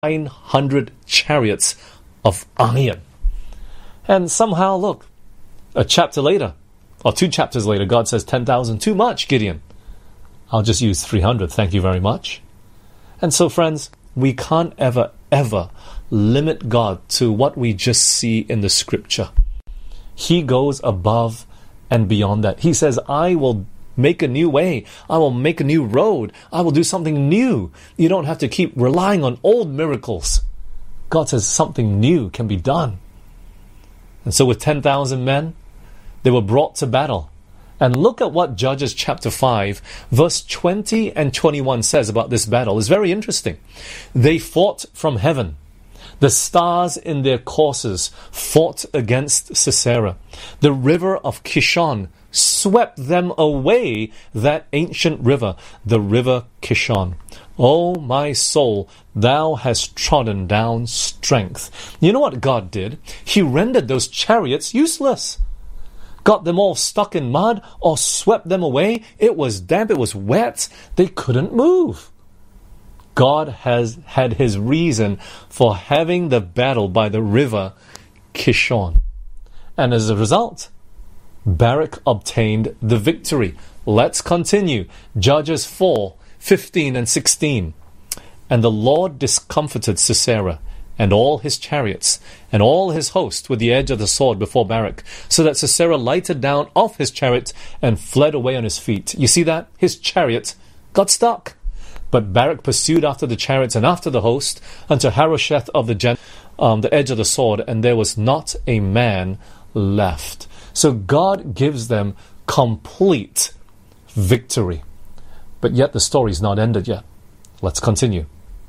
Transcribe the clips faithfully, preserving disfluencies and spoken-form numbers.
nine hundred chariots of iron. And somehow, look, a chapter later, or two chapters later, God says ten thousand, too much, Gideon. I'll just use three hundred, thank you very much. And so, friends, we can't ever, ever limit God to what we just see in the scripture. He goes above and beyond that. He says, I will make a new way. I will make a new road. I will do something new. You don't have to keep relying on old miracles. God says something new can be done. And so with ten thousand men, they were brought to battle. And look at what Judges chapter five, verse twenty and twenty-one says about this battle. It's very interesting. They fought from heaven. The stars in their courses fought against Sisera. The river of Kishon swept them away, that ancient river, the river Kishon. O my soul, thou hast trodden down strength. You know what God did? He rendered those chariots useless. Got them all stuck in mud or swept them away. It was damp, it was wet. They couldn't move. God has had his reason for having the battle by the river Kishon. And as a result, Barak obtained the victory. Let's continue. Judges four, fifteen and sixteen. And the Lord discomfited Sisera and all his chariots and all his host with the edge of the sword before Barak, so that Sisera lighted down off his chariot and fled away on his feet. You see that? His chariot got stuck. But Barak pursued after the chariots and after the host unto Harosheth of the Gen- um, the edge of the sword, and there was not a man left. So God gives them complete victory. But yet the story's not ended yet. Let's continue.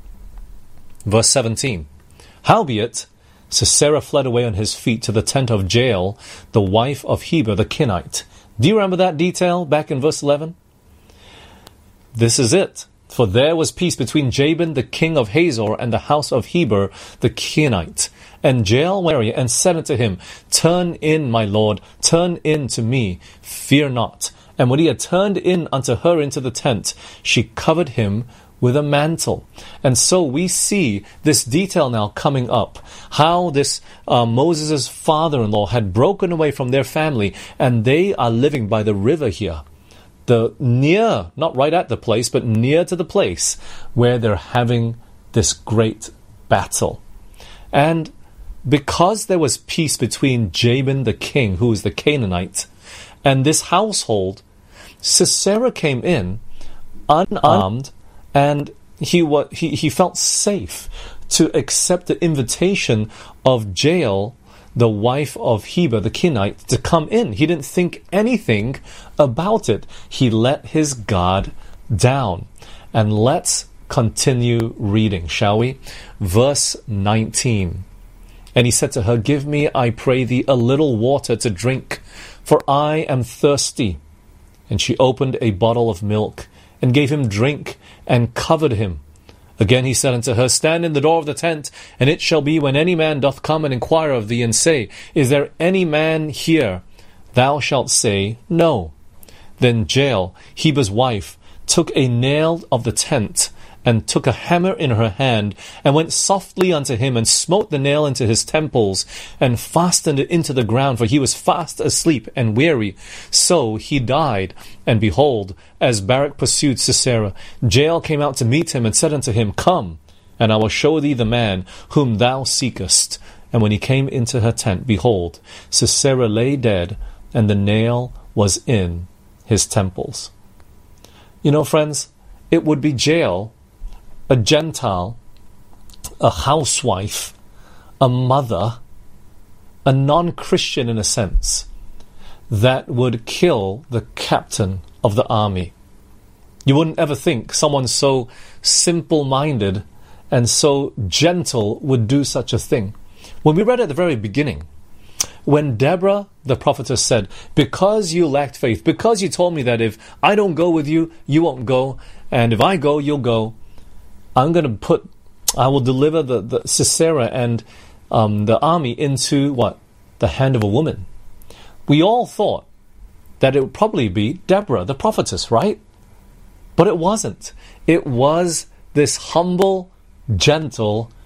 Verse seventeen. Howbeit, Sisera fled away on his feet to the tent of Jael, the wife of Heber the Kenite. Do you remember that detail back in verse eleven? This is it. For there was peace between Jabin the king of Hazor and the house of Heber the Kenite. And Jael went and said unto him, Turn in, my lord, turn in to me, fear not. And when he had turned in unto her into the tent, she covered him with a mantle. And so we see this detail now coming up, how this uh, Moses' father-in-law had broken away from their family, and they are living by the river here. The near, not right at the place, but near to the place where they're having this great battle. And because there was peace between Jabin the king, who is the Canaanite, and this household, Sisera came in unarmed, and he wa- he, he felt safe to accept the invitation of Jael, the wife of Heber the Kenite, to come in. He didn't think anything about it. He let his guard down. And let's continue reading, shall we? Verse nineteen. And he said to her, Give me, I pray thee, a little water to drink, for I am thirsty. And she opened a bottle of milk, and gave him drink, and covered him. Again he said unto her, Stand in the door of the tent, and it shall be when any man doth come and inquire of thee, and say, Is there any man here? Thou shalt say, No. Then Jael, Heber's wife, took a nail of the tent, and took a hammer in her hand, and went softly unto him, and smote the nail into his temples, and fastened it into the ground, for he was fast asleep and weary. So he died. And behold, as Barak pursued Sisera, Jael came out to meet him, and said unto him, Come, and I will show thee the man whom thou seekest. And when he came into her tent, behold, Sisera lay dead, and the nail was in his temples. You know, friends, it would be Jael, a Gentile, a housewife, a mother, a non-Christian in a sense, that would kill the captain of the army. You wouldn't ever think someone so simple-minded and so gentle would do such a thing. When we read at the very beginning, when Deborah, the prophetess, said, Because you lacked faith, because you told me that if I don't go with you, you won't go, and if I go, you'll go, I'm going to put, I will deliver the, the Sisera and um, the army into, what? The hand of a woman. We all thought that it would probably be Deborah, the prophetess, right? But it wasn't. It was this humble, gentle